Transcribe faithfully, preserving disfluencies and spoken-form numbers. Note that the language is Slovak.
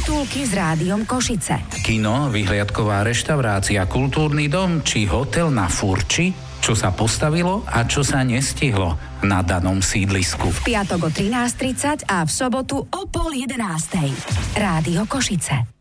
Škatulky s Rádiom Košice. Kino, vyhliadková reštaurácia, kultúrny dom či hotel na Furči? Čo sa postavilo a čo sa nestihlo na danom sídlisku. V piatok o trinásť tridsať a v sobotu o pol jedenástej. Rádio Košice.